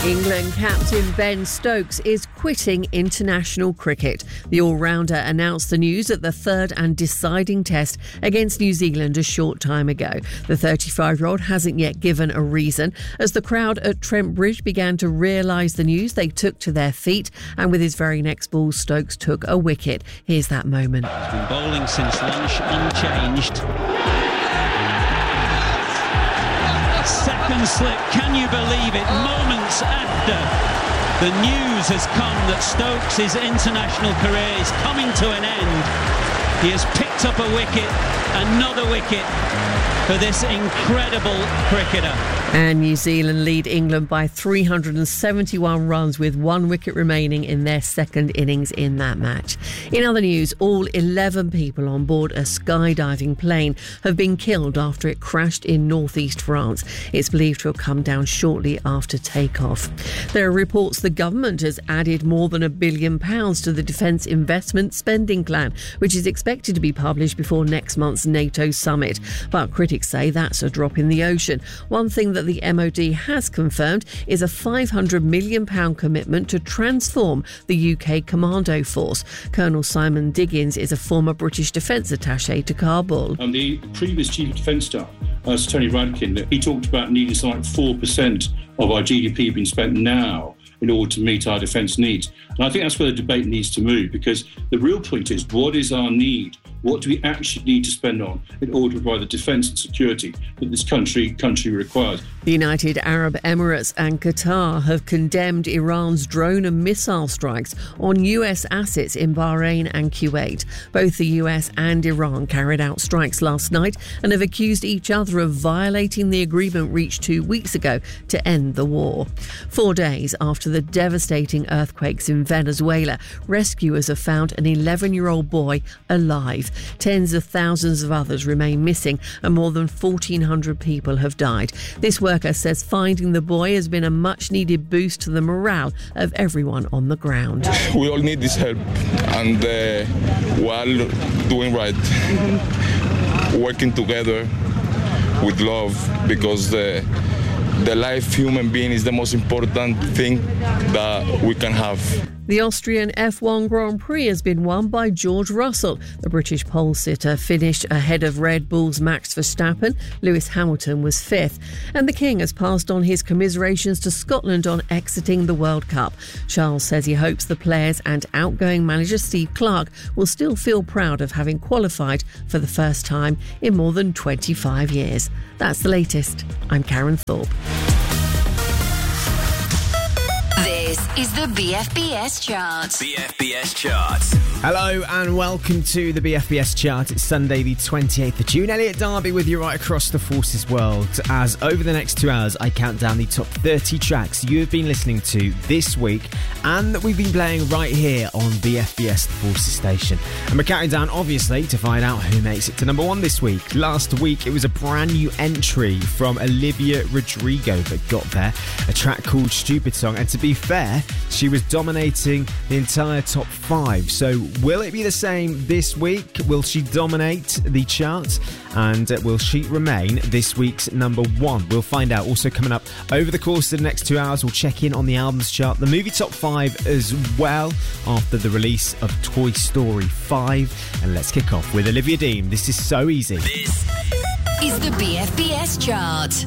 England captain Ben Stokes is quitting international cricket. The all-rounder announced the news at the third and deciding test against New Zealand a short time ago. The 35-year-old hasn't yet given a reason. As the crowd at Trent Bridge began to realise the news, they took to their feet, and with his very next ball, Stokes took a wicket. Here's that moment. He's been bowling since lunch, unchanged. Second slip, can you believe it? Moments after the news has come that Stokes' international career is coming to an end, he has picked up a wicket, another wicket for this incredible cricketer. And New Zealand lead England by 371 runs with 1 wicket remaining in their second innings in that match. In other news, all 11 people on board a skydiving plane have been killed after it crashed in northeast France. It's believed to have come down shortly after takeoff. There are reports the government has added more than £1 billion to the Defence Investment Spending Plan, which is expected to be published before next month's NATO summit. But critics say that's a drop in the ocean. One thing that the MOD has confirmed is a £500 million commitment to transform the UK Commando Force. Colonel Simon Diggins is a former British Defence Attaché to Kabul. And the previous Chief of Defence Staff, Sir Tony Radkin, he talked about needing something like 4% of our GDP being spent now in order to meet our defence needs. And I think that's where the debate needs to move, because the real point is, what is our need? What do we actually need to spend on in order to provide the defence and security that this country requires? The United Arab Emirates and Qatar have condemned Iran's drone and missile strikes on US assets in Bahrain and Kuwait. Both the US and Iran carried out strikes last night and have accused each other of violating the agreement reached 2 weeks ago to end the war. 4 days after the devastating earthquakes in Venezuela, rescuers have found an 11-year-old boy alive. Tens of thousands of others remain missing and more than 1,400 people have died. This worker says finding the boy has been a much-needed boost to the morale of everyone on the ground. We all need this help, and we're all doing right. Working together with love, because the life human being is the most important thing that we can have. The Austrian F1 Grand Prix has been won by George Russell. The British pole sitter finished ahead of Red Bull's Max Verstappen. Lewis Hamilton was fifth. And the King has passed on his commiserations to Scotland on exiting the World Cup. Charles says he hopes the players and outgoing manager Steve Clarke will still feel proud of having qualified for the first time in more than 25 years. That's the latest. I'm Karen Thorpe. This is the BFBS Chart. BFBS Chart. Hello and welcome to the BFBS Chart. It's Sunday the 28th of June. Elliot Darby with you right across the Forces world, as over the next 2 hours I count down the top 30 tracks you have been listening to this week and that we've been playing right here on BFBS, the Forces station. And we're counting down obviously to find out who makes it to number 1 this week. Last week it was a brand new entry from Olivia Rodrigo that got there, a track called Stupid Song, and to be fair, she was dominating the entire top 5. So will it be the same this week? Will she dominate the chart? And will she remain this week's number 1? We'll find out. Also coming up over the course of the next 2 hours, we'll check in on the albums chart, the movie top 5 as well, after the release of Toy Story 5. And let's kick off with Olivia Dean. This is So Easy. This is the BFBS Chart.